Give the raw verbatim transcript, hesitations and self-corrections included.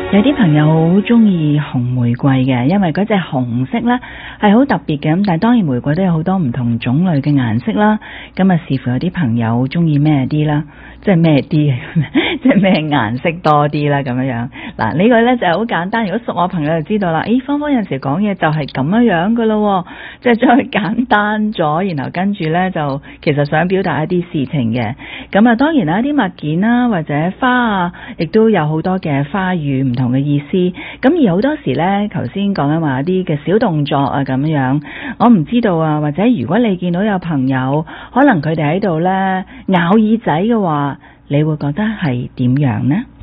有啲朋友好中意紅玫瑰嘅，因為嗰隻紅色呢係好特別嘅。咁但係當然玫瑰都有好多唔同種類嘅顏色啦。咁啊視乎有啲朋友中意咩啲啦，即係咩啲，即係咩顏色多啲啦咁樣樣。嗱呢個呢就係好簡單，如果熟我朋友就知道啦。咦，芳芳有陣時講嘢就係咁樣樣噶咯，即係將佢簡單咗，然後跟住呢就其實想表達一啲事情嘅。咁啊當然啦，一啲物件啦或者花啊，亦都有好多嘅花語唔同嘅意思。咁而好多時呢，頭先講緊話一啲嘅小動作啊咁樣，我唔知道啊，或者如果你見到有朋友可能佢哋喺度呢咬耳仔嘅話，你會覺得係點樣呢？